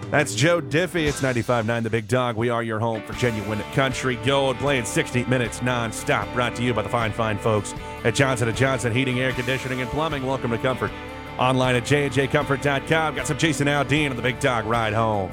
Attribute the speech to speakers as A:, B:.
A: That's Joe Diffie. It's 95.9 The Big Dog. We are your home for genuine country gold, playing 60 minutes nonstop. Brought to you by the fine folks at Johnson & Johnson Heating, Air Conditioning, and Plumbing. Welcome to Comfort. Online at jjcomfort.com. Got some Jason Aldean on the Big Dog Ride Home.